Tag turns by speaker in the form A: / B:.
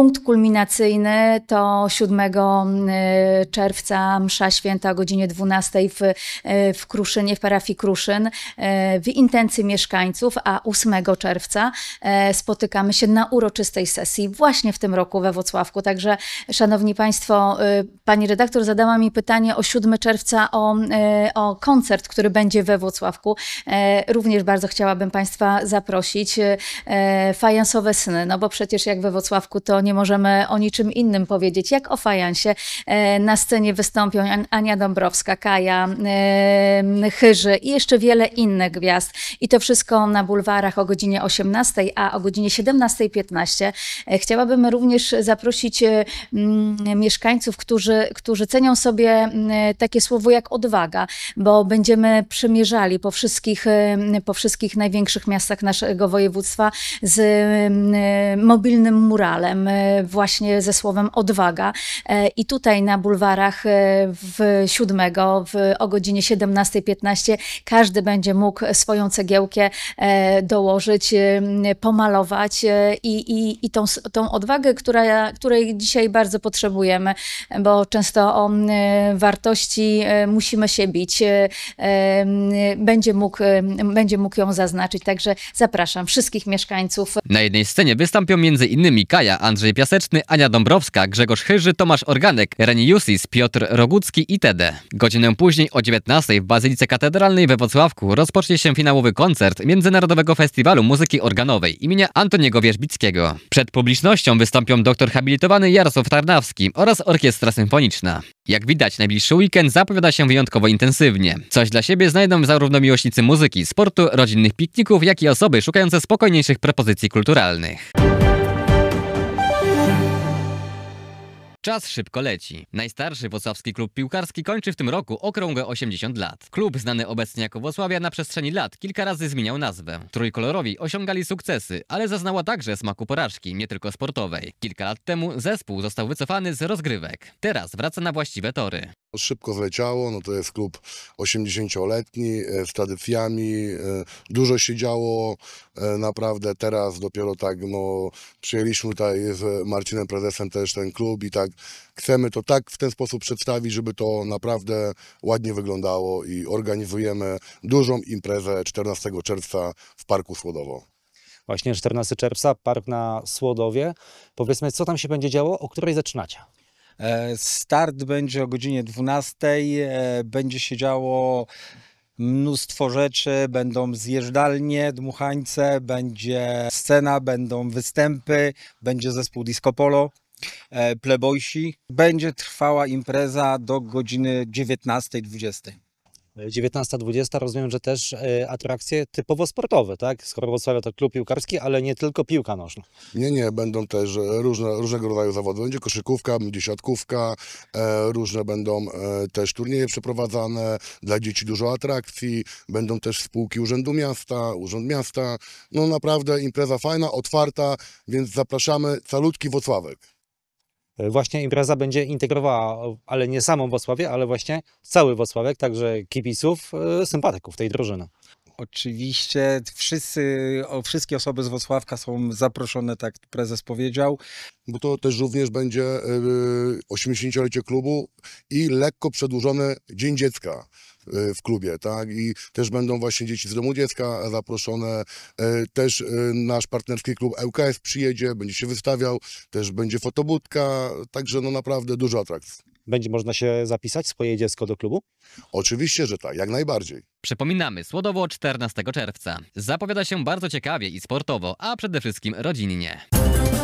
A: Punkt kulminacyjny to 7 czerwca msza święta o godzinie 12 w Kruszynie, w parafii Kruszyn, w intencji mieszkańców, a 8 czerwca spotykamy się na uroczystej sesji właśnie w tym roku we Włocławku. Także, szanowni państwo, pani redaktor zadała mi pytanie o 7 czerwca o koncert, który będzie we Włocławku. Również bardzo chciałabym państwa zaprosić. Fajansowe sny, no bo przecież jak we Włocławku to nie możemy o niczym innym powiedzieć, jak o fajansie. Na scenie wystąpią Ania Dąbrowska, Kaja, Chyży i jeszcze wiele innych gwiazd. I to wszystko na bulwarach o godzinie 18, a o godzinie 17:15 chciałabym również zaprosić mieszkańców, którzy cenią sobie takie słowo jak odwaga, bo będziemy przemierzali po wszystkich największych miastach naszego województwa z mobilnym muralem, właśnie ze słowem odwaga. I tutaj na bulwarach w 7 o godzinie 17:15 każdy będzie mógł swoją cegiełkę dołożyć, pomalować i tą odwagę, której dzisiaj bardzo potrzebujemy, bo często o wartości musimy się bić. Będzie mógł ją zaznaczyć, także zapraszam wszystkich mieszkańców.
B: Na jednej scenie wystąpią m.in. Kaja, Andrzej Piaseczny, Ania Dąbrowska, Grzegorz Chyży, Tomasz Organek, Reni Jusis, Piotr Rogucki itd. Godzinę później o 19 w Bazylice Katedralnej we Włocławku rozpocznie się finałowy koncert Międzynarodowego Festiwalu Muzyki Organowej imienia Antoniego Wierzbickiego. Przed publicznością wystąpią doktor habilitowany Jarosław Tarnawski oraz Orkiestra Symfoniczna. Jak widać, najbliższy weekend zapowiada się wyjątkowo intensywnie. Coś dla siebie znajdą zarówno miłośnicy muzyki, sportu, rodzinnych pikników, jak i osoby szukające spokojniejszych propozycji kulturalnych. Czas szybko leci. Najstarszy włocławski klub piłkarski kończy w tym roku okrągłe 80 lat. Klub, znany obecnie jako Włocławia, na przestrzeni lat kilka razy zmieniał nazwę. Trójkolorowi osiągali sukcesy, ale zaznała także smaku porażki, nie tylko sportowej. Kilka lat temu zespół został wycofany z rozgrywek. Teraz wraca na właściwe tory.
C: Szybko zleciało, no to jest klub 80-letni, z tradycjami, dużo się działo, naprawdę teraz dopiero tak, no przyjęliśmy tutaj z Marcinem prezesem też ten klub i tak chcemy to tak w ten sposób przedstawić, żeby to naprawdę ładnie wyglądało i organizujemy dużą imprezę 14 czerwca w Parku Słodowo.
D: Właśnie 14 czerwca, park na Słodowie. Powiedzmy, co tam się będzie działo, o której zaczynacie?
E: Start będzie o godzinie 12, będzie się działo mnóstwo rzeczy, będą zjeżdżalnie, dmuchańce, będzie scena, będą występy, będzie zespół Disco Polo, plebojsi. Będzie trwała impreza do godziny 19:20.
D: 19:20, rozumiem, że też atrakcje typowo sportowe, tak? Skoro Wrocławia to klub piłkarski, ale nie tylko piłka nożna.
C: Nie, będą też różnego rodzaju zawody. Będzie koszykówka, będzie siatkówka, różne będą też turnieje przeprowadzane, dla dzieci dużo atrakcji, będą też spółki Urząd Miasta. No naprawdę impreza fajna, otwarta, więc zapraszamy, calutki Włocławek.
D: Właśnie impreza będzie integrowała, ale nie samą Włocławię, ale właśnie cały Włocławek, także kibiców, sympatyków tej drużyny.
E: Oczywiście wszystkie osoby z Włocławka są zaproszone, tak prezes powiedział.
C: Bo to też również będzie 80-lecie klubu i lekko przedłużony Dzień Dziecka w klubie, tak? I też będą właśnie dzieci z Domu Dziecka zaproszone, też nasz partnerski klub ŁKS przyjedzie, będzie się wystawiał, też będzie fotobudka, także no naprawdę dużo atrakcji.
D: Będzie można się zapisać, swoje dziecko do klubu?
C: Oczywiście, że tak, jak najbardziej.
B: Przypominamy, Słodowo 14 czerwca. Zapowiada się bardzo ciekawie i sportowo, a przede wszystkim rodzinnie.